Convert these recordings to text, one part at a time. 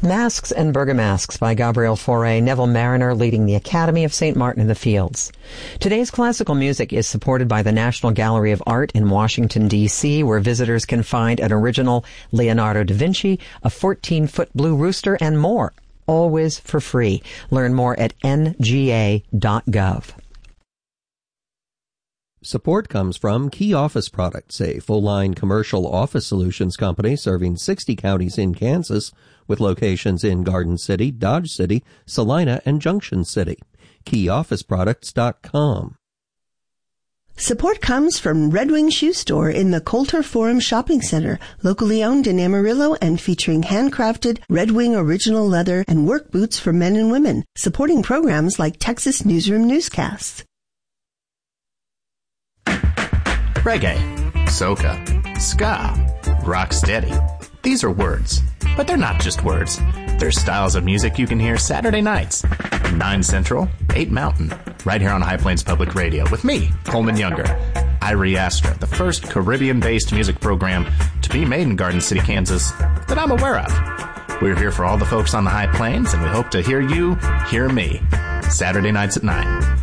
Masks and Bergamasks by Gabriel Fauré, Neville Mariner leading the Academy of St. Martin in the Fields. Today's classical music is supported by the National Gallery of Art in Washington, D.C., where visitors can find an original Leonardo da Vinci, a 14-foot blue rooster, and more, always for free. Learn more at nga.gov. Support comes from Key Office Products, a full-line commercial office solutions company serving 60 counties in Kansas, with locations in Garden City, Dodge City, Salina, and Junction City. KeyOfficeProducts.com. Support comes from Red Wing Shoe Store in the Coulter Forum Shopping Center, locally owned in Amarillo and featuring handcrafted Red Wing original leather and work boots for men and women, supporting programs like Texas Newsroom Newscasts. Reggae, soca, ska, rocksteady. These are words, but they're not just words. They're styles of music you can hear Saturday nights, 9 Central, 8 Mountain, right here on High Plains Public Radio with me, Coleman Younger. Irie Astra, the first Caribbean-based music program to be made in Garden City, Kansas, that I'm aware of. We're here for all the folks on the High Plains, and we hope to hear you hear me. Saturday nights at 9.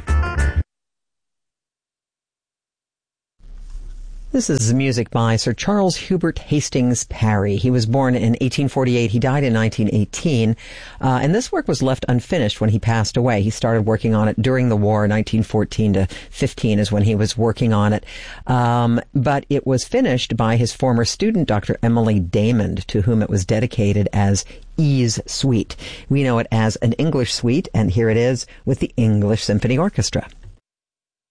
This is music by Sir Charles Hubert Hastings Parry. He was born in 1848. He died in 1918. And this work was left unfinished when he passed away. He started working on it during the war. 1914 to 15 is when he was working on it. But it was finished by his former student, Dr. Emily Damond, to whom it was dedicated as E's Suite. We know it as an English suite, and here it is with the English Symphony Orchestra.